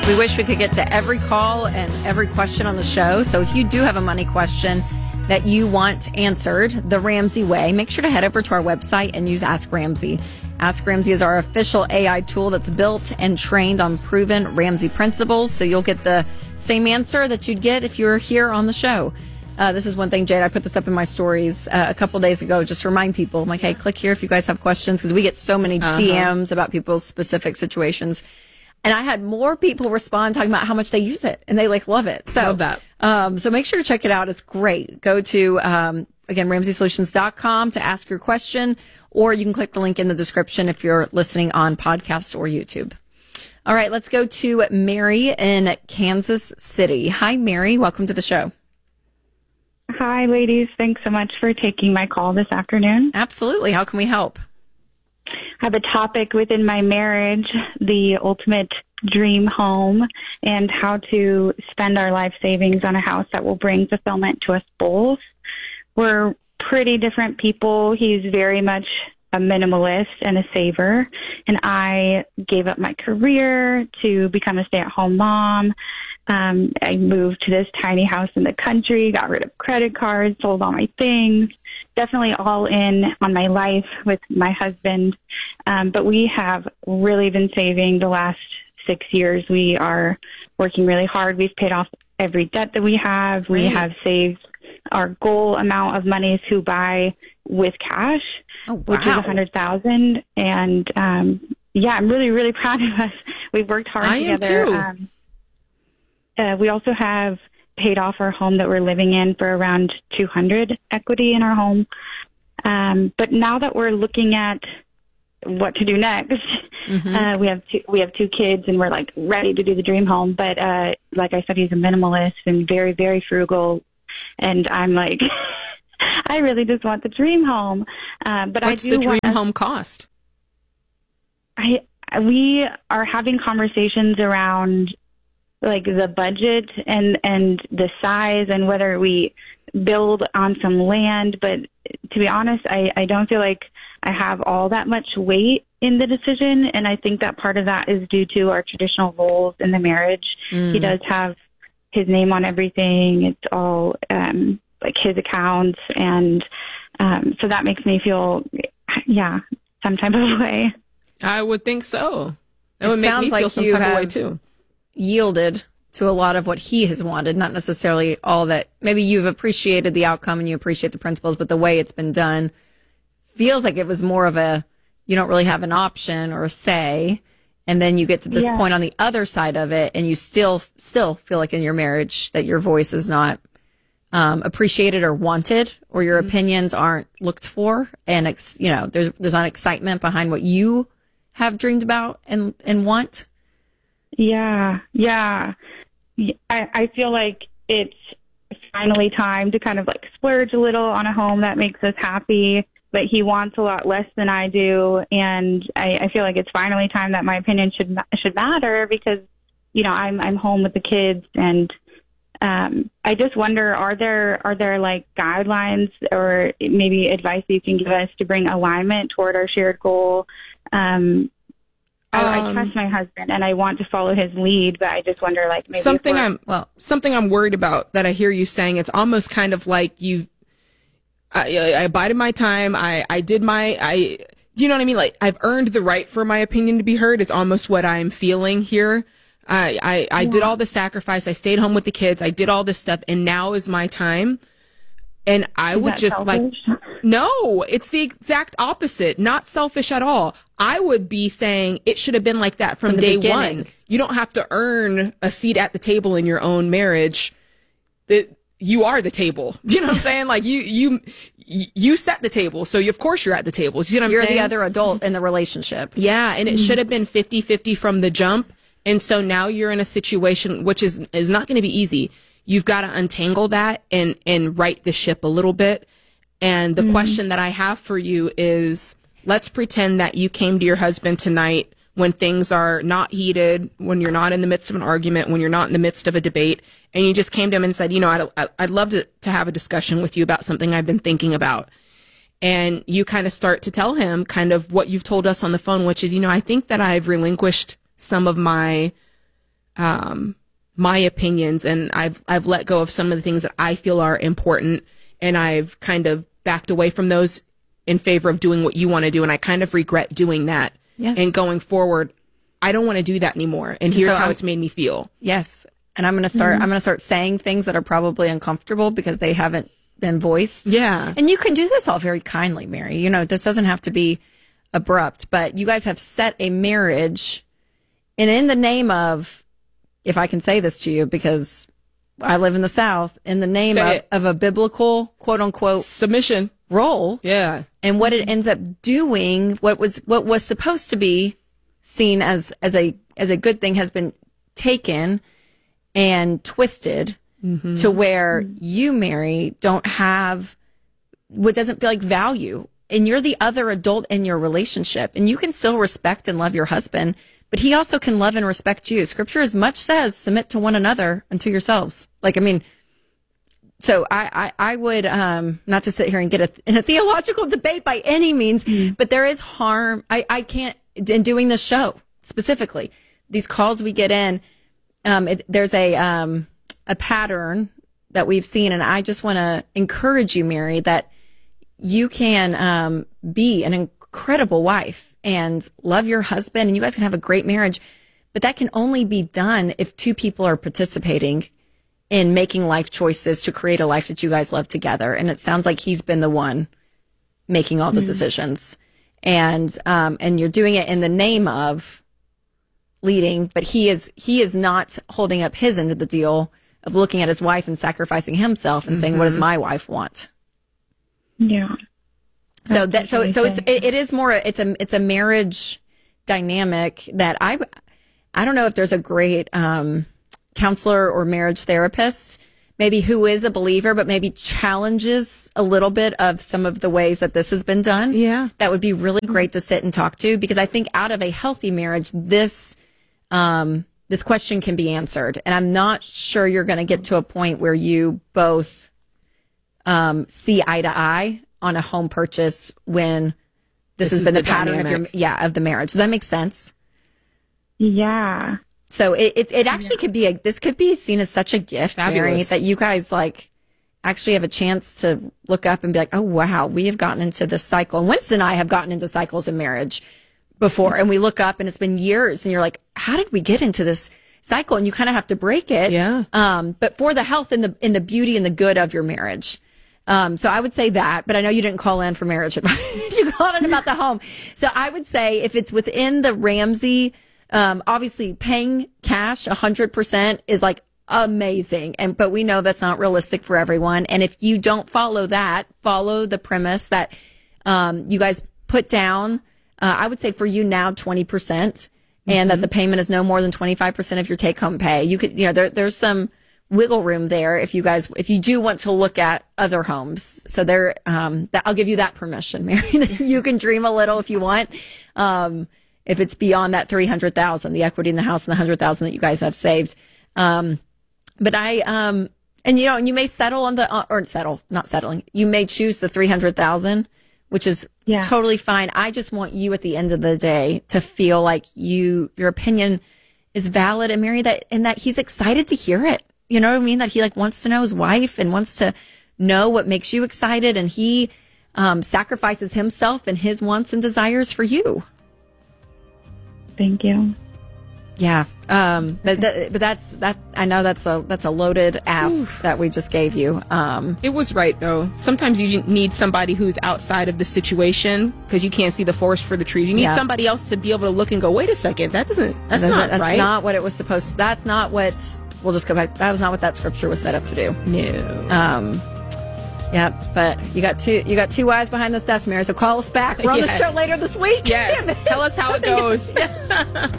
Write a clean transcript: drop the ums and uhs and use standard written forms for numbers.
We wish we could get to every call and every question on the show. So if you do have a money question that you want answered the Ramsey way, make sure to head over to our website and use Ask Ramsey. Ask Ramsey is our official AI tool that's built and trained on proven Ramsey principles. So you'll get the same answer that you'd get if you were here on the show. This is one thing, Jade, I put this up in my stories a couple days ago just to remind people. I'm like, hey, click here if you guys have questions, because we get so many DMs about people's specific situations. And I had more people respond talking about how much they use it and they love it. So, love that. So make sure to check it out. It's great. Go to, again, RamseySolutions.com to ask your question, or you can click the link in the description if you're listening on podcast or YouTube. All right, let's go to Mary in Kansas City. Hi, Mary. Welcome to the show. Hi, ladies. Thanks so much for taking my call this afternoon. Absolutely. How can we help? I have a topic within my marriage, the ultimate dream home, and how to spend our life savings on a house that will bring fulfillment to us both. We're pretty different people. He's very much a minimalist and a saver, and I gave up my career to become a stay-at-home mom. I moved to this tiny house in the country, got rid of credit cards, sold all my things. Definitely all in on my life with my husband. But we have really been saving the last 6 years. We are working really hard. We've paid off every debt that we have. We have saved our goal amount of money to buy with cash, which is $100,000. And, I'm really, really proud of us. We've worked hard together. Am too. We also have paid off our home that we're living in for around $200 equity in our home. But now that we're looking at what to do next, we have two kids and we're ready to do the dream home. But like I said, he's a minimalist and very, very frugal. And I'm like, I really just want the dream home. But what's the dream home cost? We are having conversations around the budget and the size and whether we build on some land. But to be honest, I don't feel like I have all that much weight in the decision. And I think that part of that is due to our traditional roles in the marriage. He does have his name on everything. It's all his accounts. And so that makes me feel, some type of way. I would think so. It would make me feel some type of way too. Yielded to a lot of what he has wanted, not necessarily all that. Maybe you've appreciated the outcome and you appreciate the principles, but the way it's been done feels like it was more of you don't really have an option or a say. And then you get to this point on the other side of it, and you still feel like in your marriage that your voice is not appreciated or wanted, or your opinions aren't looked for. And, there's not excitement behind what you have dreamed about and want. Yeah. I feel like it's finally time to kind of splurge a little on a home that makes us happy, but he wants a lot less than I do. And I feel like it's finally time that my opinion should matter, because, I'm home with the kids. And I just wonder, are there guidelines or maybe advice you can give us to bring alignment toward our shared goal? I trust my husband and I want to follow his lead, but I just wonder, maybe something I'm worried about that I hear you saying. It's almost kind of like I abided my time. I did you know what I mean? I've earned the right for my opinion to be heard is almost what I'm feeling here. I did all the sacrifice. I stayed home with the kids. I did all this stuff, and now is my time. And I would just selfish? No, it's the exact opposite. Not selfish at all. I would be saying it should have been like that from day one. You don't have to earn a seat at the table in your own marriage. You are the table. Do you know what I'm saying? You set the table. So of course you're at the table. Do you know what I'm saying? You're the other adult in the relationship. Yeah. And it should have been 50-50 from the jump. And so now you're in a situation which is not going to be easy. You've got to untangle that and right the ship a little bit. And the question that I have for you is, let's pretend that you came to your husband tonight when things are not heated, when you're not in the midst of an argument, when you're not in the midst of a debate, and you just came to him and said, I'd love to have a discussion with you about something I've been thinking about. And you kind of start to tell him kind of what you've told us on the phone, which is, I think that I've relinquished some of my my opinions, and I've let go of some of the things that I feel are important, and I've kind of backed away from those in favor of doing what you want to do, and I kind of regret doing that. Yes. And going forward, I don't want to do that anymore. And here's how it's made me feel. Yes. And I'm going to start, I'm going to start saying things that are probably uncomfortable because they haven't been voiced. Yeah. And you can do this all very kindly, Mary. You know, this doesn't have to be abrupt, but you guys have set a marriage, and in the name of, if I can say this to you, because I live in the South, in the name of a biblical, quote unquote, submission role. Yeah. And what it ends up doing, what was supposed to be seen as a good thing has been taken and twisted to where you, Mary, don't have what doesn't feel like value. And you're the other adult in your relationship, and you can still respect and love your husband, but he also can love and respect you. Scripture as much says, submit to one another and to yourselves. Like, I mean, so I would, not to sit here and get in a theological debate by any means, but there is harm. I can't, in doing this show specifically, these calls we get in, there's a pattern that we've seen, and I just want to encourage you, Mary, that you can be an incredible wife and love your husband, and you guys can have a great marriage, but that can only be done if two people are participating in making life choices to create a life that you guys love together. And it sounds like he's been the one making all the decisions, and you're doing it in the name of leading, but he is not holding up his end of the deal of looking at his wife and sacrificing himself and saying, what does my wife want? Yeah. So it's a marriage dynamic that I don't know if there's a great counselor or marriage therapist maybe who is a believer but maybe challenges a little bit of some of the ways that this has been done. Yeah. That would be really great to sit and talk to, because I think out of a healthy marriage, this question can be answered. And I'm not sure you're going to get to a point where you both see eye to eye on a home purchase when this has been the pattern of the marriage. Does that make sense? Yeah. So it actually could be this could be seen as such a gift, Mary, that you guys like actually have a chance to look up and be like, oh wow, we have gotten into this cycle. And Winston and I have gotten into cycles in marriage before, and we look up and it's been years, and you're like, how did we get into this cycle? And you kind of have to break it. Yeah. But for the health and the beauty and the good of your marriage. So I would say that, but I know you didn't call in for marriage advice. You called in about the home. So I would say if it's within the Ramsey, obviously paying cash 100% is like amazing. But we know that's not realistic for everyone. And if you don't follow that, follow the premise that, you guys put down, I would say for you now 20%, and that the payment is no more than 25% of your take home pay. You could, there's some wiggle room there if you do want to look at other homes. So there, I'll give you that permission, Mary, that you can dream a little if you want. If it's beyond that 300,000, the equity in the house and the 100,000 that you guys have saved. But and you may settle on not settling. You may choose the 300,000, which is totally fine. I just want you at the end of the day to feel like your opinion is valid, and Mary, that he's excited to hear it. You know what I mean? That he wants to know his wife and wants to know what makes you excited, and he sacrifices himself and his wants and desires for you. Thank you. Yeah. But that I know that's a loaded ask that we just gave you. It was right though. Sometimes you need somebody who's outside of the situation because you can't see the forest for the trees. You need somebody else to be able to look and go, wait a second, that's not right. That's not what it was supposed to. That's not what, we'll just go back. That was not what that scripture was set up to do. No. Yeah, but you got two eyes behind this desk, Mary, so call us back. We're on the show later this week. Yes. Tell us how it goes.